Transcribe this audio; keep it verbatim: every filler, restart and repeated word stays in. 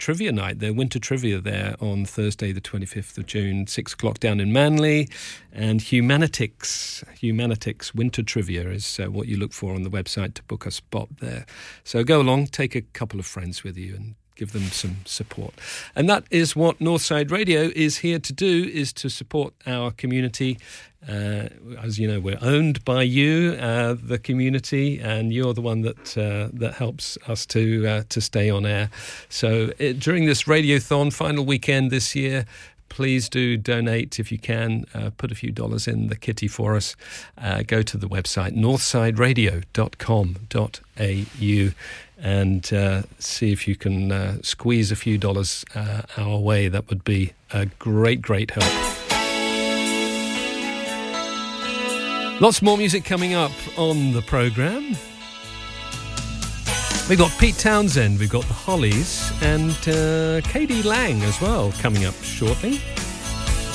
trivia night, their winter trivia there on Thursday, the twenty-fifth of June, six o'clock down in Manly. And Humanitics, Humanitics Winter Trivia is uh, what you look for on the website to book a spot there. So go along, take a couple of friends with you and give them some support. And that is what Northside Radio is here to do, is to support our community. Uh, as you know, we're owned by you, uh, the community, and you're the one that uh, that helps us to uh, to stay on air. So it, during this Radiothon final weekend this year, please do donate if you can. Uh, put a few dollars in the kitty for us. Uh, go to the website northside radio dot com dot a u and uh, see if you can uh, squeeze a few dollars uh, our way. That would be a great, great help. Lots more music coming up on the programme. We've got Pete Townsend, we've got the Hollies, and uh, K D Lang as well coming up shortly.